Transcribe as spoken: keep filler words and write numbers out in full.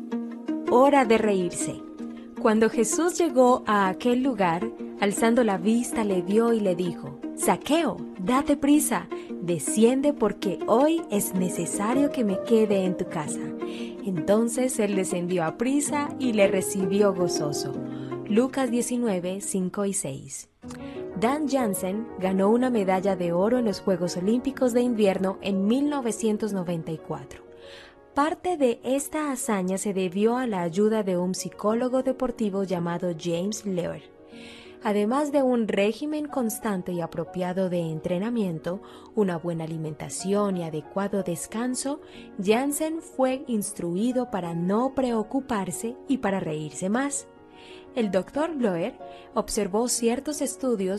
Hora de reírse. Cuando Jesús llegó a aquel lugar, alzando la vista le vio y le dijo: «Zaqueo, date prisa, desciende porque hoy es necesario que me quede en tu casa». Entonces él descendió a prisa y le recibió gozoso. Lucas diecinueve, cinco y seis. Dan Jansen ganó una medalla de oro en los Juegos Olímpicos de Invierno en mil novecientos noventa y cuatro. Parte de esta hazaña se debió a la ayuda de un psicólogo deportivo llamado James Lear. Además de un régimen constante y apropiado de entrenamiento, una buena alimentación y adecuado descanso, Jansen fue instruido para no preocuparse y para reírse más. El doctor Loer observó ciertos estudios